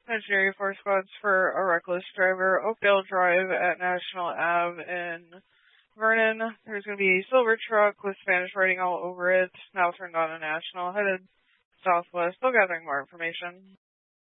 Missionary 4 squads for a reckless driver. Oakdale Drive at National Ave in Vernon. There's going to be a silver truck with Spanish writing all over it. Now turned on a National, headed southwest. Still gathering more information.